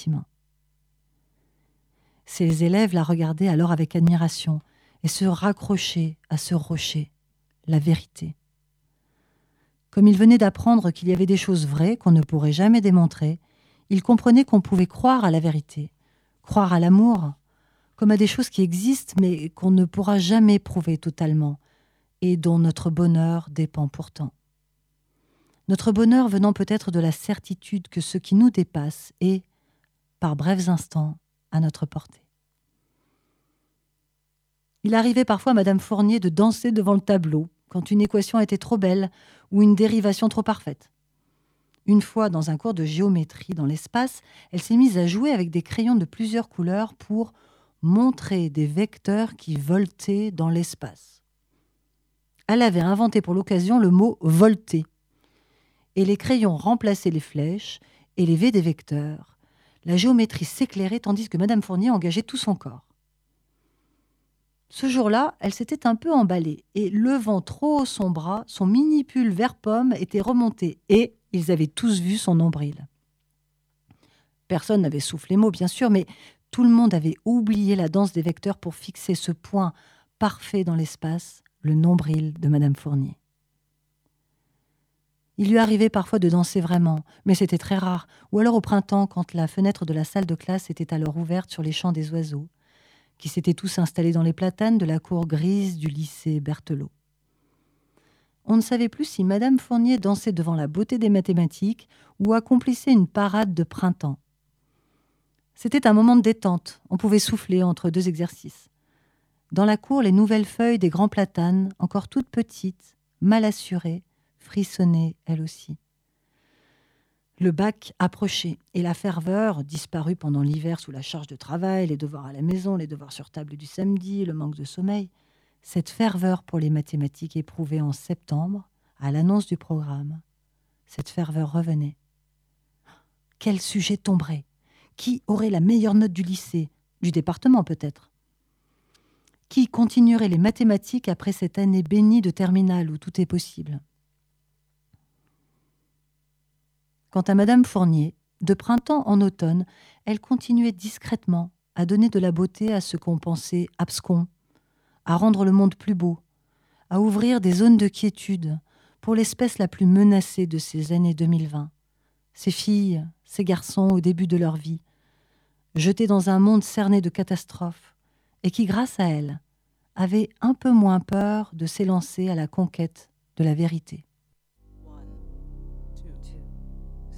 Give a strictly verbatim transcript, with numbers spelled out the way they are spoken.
bâtiment. Ses élèves la regardaient alors avec admiration et se raccrochaient à ce rocher, la vérité. Comme il venait d'apprendre qu'il y avait des choses vraies qu'on ne pourrait jamais démontrer, il comprenait qu'on pouvait croire à la vérité, croire à l'amour, comme à des choses qui existent mais qu'on ne pourra jamais prouver totalement et dont notre bonheur dépend pourtant. Notre bonheur venant peut-être de la certitude que ce qui nous dépasse est, par brefs instants, à notre portée. Il arrivait parfois à Madame Fournier de danser devant le tableau quand une équation était trop belle ou une dérivation trop parfaite. Une fois, dans un cours de géométrie dans l'espace, elle s'est mise à jouer avec des crayons de plusieurs couleurs pour montrer des vecteurs qui voltaient dans l'espace. Elle avait inventé pour l'occasion le mot « volter ». Et les crayons remplaçaient les flèches et les V des vecteurs. La géométrie s'éclairait tandis que Madame Fournier engageait tout son corps. Ce jour-là, elle s'était un peu emballée et, levant trop haut son bras, son mini-pull vert pomme était remonté et ils avaient tous vu son nombril. Personne n'avait soufflé mot, bien sûr, mais tout le monde avait oublié la danse des vecteurs pour fixer ce point parfait dans l'espace, le nombril de Madame Fournier. Il lui arrivait parfois de danser vraiment, mais c'était très rare, ou alors au printemps, quand la fenêtre de la salle de classe était alors ouverte sur les chants des oiseaux, qui s'étaient tous installés dans les platanes de la cour grise du lycée Berthelot. On ne savait plus si Madame Fournier dansait devant la beauté des mathématiques ou accomplissait une parade de printemps. C'était un moment de détente, on pouvait souffler entre deux exercices. Dans la cour, les nouvelles feuilles des grands platanes, encore toutes petites, mal assurées, frissonnaient elles aussi. Le bac approchait et la ferveur, disparue pendant l'hiver sous la charge de travail, les devoirs à la maison, les devoirs sur table du samedi, le manque de sommeil, cette ferveur pour les mathématiques éprouvée en septembre, à l'annonce du programme, cette ferveur revenait. Quel sujet tomberait? Qui aurait la meilleure note du lycée, du département peut-être? Qui continuerait les mathématiques après cette année bénie de terminale où tout est possible? Quant à Madame Fournier, de printemps en automne, elle continuait discrètement à donner de la beauté à ce qu'on pensait abscons, à rendre le monde plus beau, à ouvrir des zones de quiétude pour l'espèce la plus menacée de ces années deux mille vingt. Ces filles, ces garçons au début de leur vie, jetés dans un monde cerné de catastrophes, et qui, grâce à elle, avaient un peu moins peur de s'élancer à la conquête de la vérité.